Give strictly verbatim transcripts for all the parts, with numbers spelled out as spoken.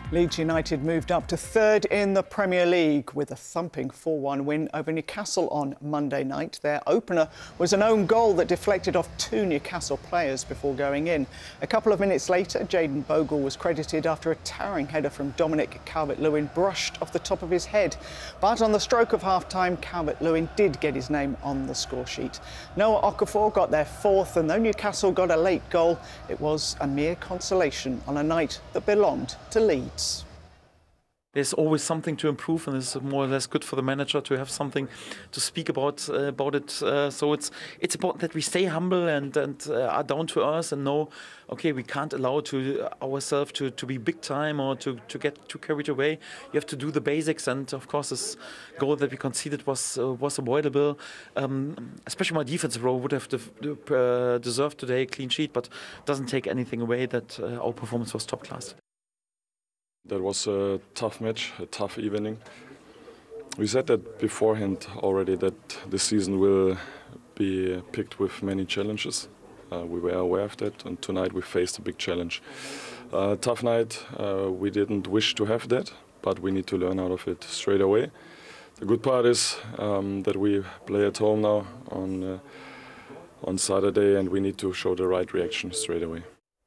Leeds United moved up to third in the Premier League with a thumping four one win over Newcastle on Monday night. Their opener was an own goal that deflected off two Newcastle players before going in. A couple of minutes later, Jayden Bogle was credited after a towering header from Dominic Calvert-Lewin brushed off the top of his head. But on the stroke of half-time, Calvert-Lewin did get his name on the score sheet. Noah Okafor got their fourth, and though Newcastle got a late goal, it was a mere consolation on a night that belonged to Leeds. There's always something to improve, and it's more or less good for the manager to have something to speak about uh, about it. Uh, so it's it's important that we stay humble and and uh, are down to earth and know, okay, we can't allow to ourselves to, to be big time or to, to get too carried away. You have to do the basics, and of course this goal that we conceded was uh, was avoidable. Um, especially my defensive role would have de- uh, deserved today a clean sheet, but doesn't take anything away that uh, our performance was top class. That was a tough match, a tough evening. We said that beforehand already that the season will be picked with many challenges. Uh, we were aware of that, and tonight we faced a big challenge. Uh, tough night, uh, we didn't wish to have that, but we need to learn out of it straight away. The good part is um, that we play at home now on, uh, on Saturday, and we need to show the right reaction straight away.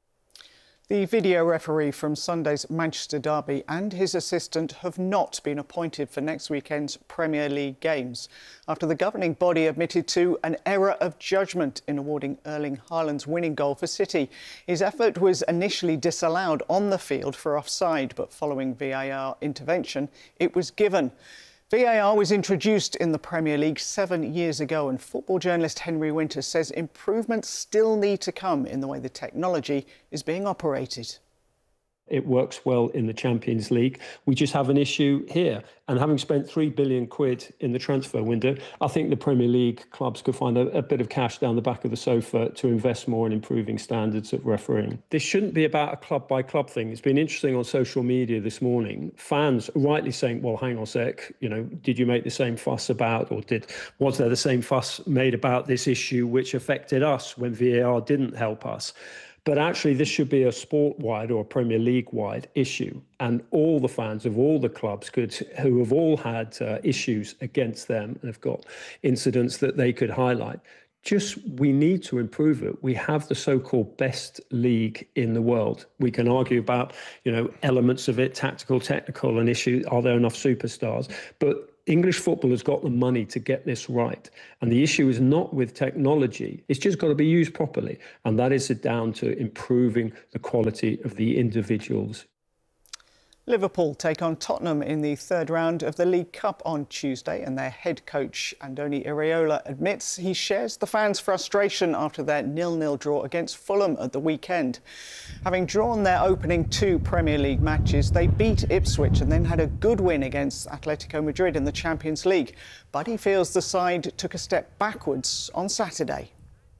The video referee from Sunday's Manchester derby and his assistant have not been appointed for next weekend's Premier League games after the governing body admitted to an error of judgment in awarding Erling Haaland's winning goal for City. His effort was initially disallowed on the field for offside, but following V A R intervention, it was given. V A R was introduced in the Premier League seven years ago, and football journalist Henry Winters says improvements still need to come in the way the technology is being operated. It works well in the Champions League. We just have an issue here. And having spent three billion quid in the transfer window, I think the Premier League clubs could find a, a bit of cash down the back of the sofa to invest more in improving standards of refereeing. This shouldn't be about a club-by-club thing. It's been interesting on social media this morning. Fans rightly saying, well, hang on a sec, you know, did you make the same fuss about, or did was there the same fuss made about this issue which affected us when V A R didn't help us? But actually, this should be a sport-wide or a Premier League-wide issue. And all the fans of all the clubs could, who have all had uh, issues against them and have got incidents that they could highlight. Just, we need to improve it. We have the so-called best league in the world. We can argue about, you know, elements of it, tactical, technical, and issue, are there enough superstars? But English football has got the money to get this right. And the issue is not with technology. It's just got to be used properly. And that is down to improving the quality of the individuals. Liverpool take on Tottenham in the third round of the League Cup on Tuesday, and their head coach Andoni Iraola admits he shares the fans' frustration after their nil nil draw against Fulham at the weekend. Having drawn their opening two Premier League matches, they beat Ipswich and then had a good win against Atletico Madrid in the Champions League. But he feels the side took a step backwards on Saturday.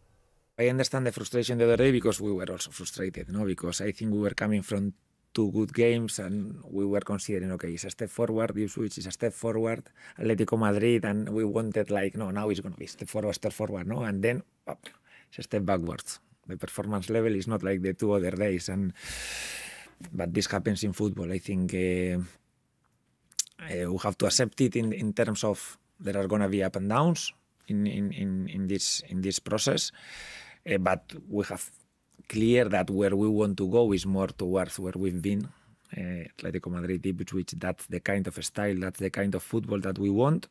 I understand the frustration the other day because we were also frustrated, no? Because I think we were coming from two good games and we were considering, okay, it's a step forward, Ipswich is a step forward, Atletico Madrid, and we wanted like, no, now it's going to be step forward, step forward, no? And then oh, it's a step backwards. The performance level is not like the two other days, and but this happens in football. I think uh, uh, we have to accept it in, in terms of there are going to be up and downs in, in, in, in, this, in this process, uh, but we have clear that where we want to go is more towards where we've been. Uh, Atletico Madrid, Ipswich, that's the kind of style, that's the kind of football that we want.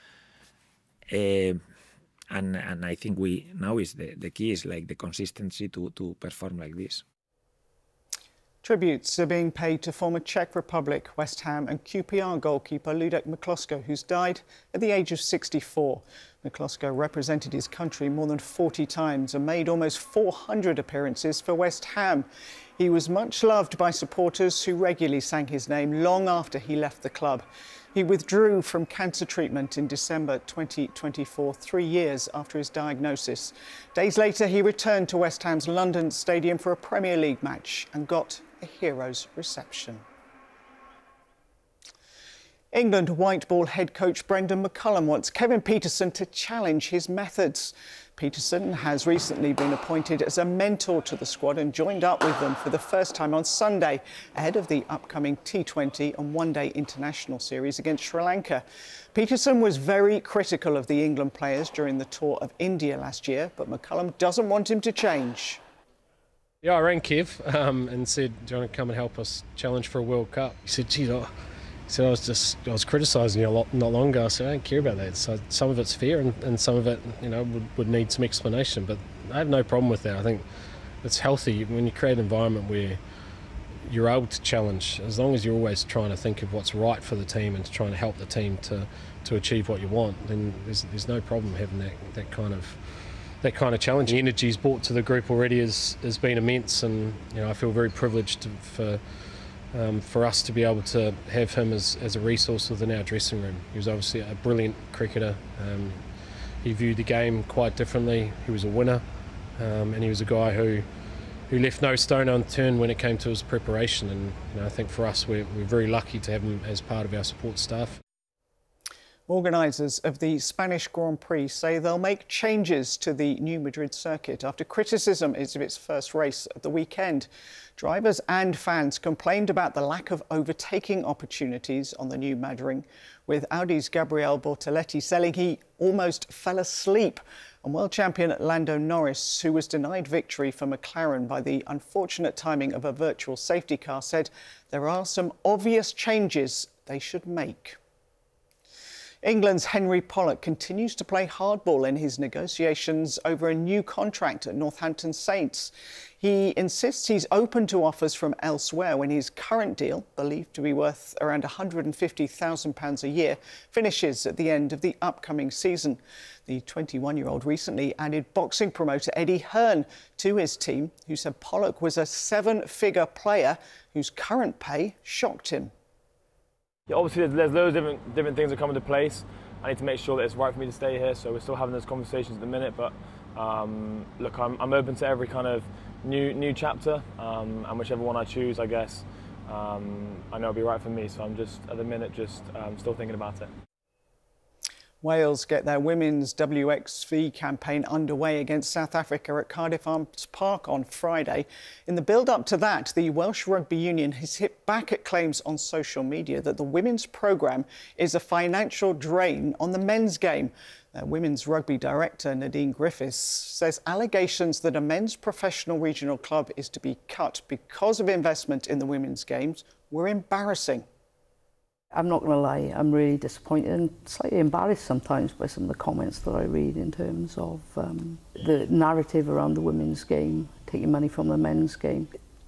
Uh, and and I think we now is the, the key is like the consistency to, to perform like this. Tributes are being paid to former Czech Republic, West Ham and Q P R goalkeeper Ludek Miklosko, who's died at the age of sixty-four. Miklosko represented his country more than forty times and made almost four hundred appearances for West Ham. He was much loved by supporters who regularly sang his name long after he left the club. He withdrew from cancer treatment in December twenty twenty-four, three years after his diagnosis. Days later, he returned to West Ham's London Stadium for a Premier League match and got a hero's reception. England white ball head coach Brendan McCullum wants Kevin Pietersen to challenge his methods. Pietersen has recently been appointed as a mentor to the squad and joined up with them for the first time on Sunday ahead of the upcoming T twenty and one-day international series against Sri Lanka. Pietersen was very critical of the England players during the tour of India last year, but McCullum doesn't want him to change. Yeah, I rang Kev um, and said, do you want to come and help us challenge for a World Cup? He said, gee, I, he said, I was just, I was criticising you a lot, not long ago. I said, I don't care about that. So some of it's fair and, and some of it, you know, would, would need some explanation. But I have no problem with that. I think it's healthy when you create an environment where you're able to challenge, as long as you're always trying to think of what's right for the team and trying to help the team to, to achieve what you want, then there's, there's no problem having that, that kind of that kind of challenge. The energy he's brought to the group already has, has been immense, and you know I feel very privileged to, for um, for us to be able to have him as, as a resource within our dressing room. He was obviously a brilliant cricketer. Um, he viewed the game quite differently. He was a winner, um, and he was a guy who who left no stone unturned when it came to his preparation. And you know I think for us we're, we're very lucky to have him as part of our support staff. Organisers of the Spanish Grand Prix say they'll make changes to the new Madrid circuit after criticism of its first race at the weekend. Drivers and fans complained about the lack of overtaking opportunities on the new Madrid, with Audi's Gabriel Bortoletti saying he almost fell asleep. And world champion Lando Norris, who was denied victory for McLaren by the unfortunate timing of a virtual safety car, said there are some obvious changes they should make. England's Henry Pollock continues to play hardball in his negotiations over a new contract at Northampton Saints. He insists he's open to offers from elsewhere when his current deal, believed to be worth around one hundred fifty thousand pounds a year, finishes at the end of the upcoming season. The twenty-one-year-old recently added boxing promoter Eddie Hearn to his team, who said Pollock was a seven-figure player whose current pay shocked him. Yeah, obviously there's, there's loads of different, different things that come into place. I need to make sure that it's right for me to stay here, so we're still having those conversations at the minute, but um, look, I'm, I'm open to every kind of new new chapter, um, and whichever one I choose, I guess, um, I know it'll be right for me, so I'm just, at the minute, just um, still thinking about it. Wales get their women's W X V campaign underway against South Africa at Cardiff Arms Park on Friday. In the build-up to that, the Welsh Rugby Union has hit back at claims on social media that the women's programme is a financial drain on the men's game. Their women's rugby director, Nadine Griffiths, says allegations that a men's professional regional club is to be cut because of investment in the women's games were embarrassing. I'm not going to lie, I'm really disappointed and slightly embarrassed sometimes by some of the comments that I read in terms of um, the narrative around the women's game, taking money from the men's game.